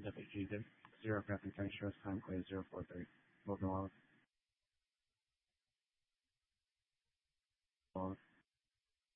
WG 0 Captain Tank Stress Time Clay 043. Welcome on.